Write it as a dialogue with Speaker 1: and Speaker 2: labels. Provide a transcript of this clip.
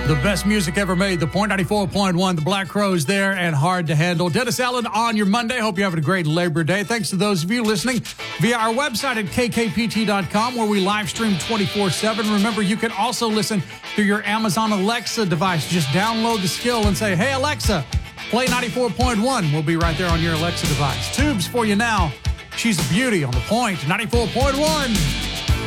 Speaker 1: The best music ever made, the Point 94.1, the Black Crowes there, and Hard to Handle. Dennis Allen on your Monday. Hope you're having a great Labor Day. Thanks to those of you listening via our website at kkpt.com, where we live stream 24/7. Remember, you can also listen through your Amazon Alexa device. Just download the skill and say, hey, Alexa, play 94.1. We'll be right there on your Alexa device. Tubes for you now. She's a beauty on the Point 94.1.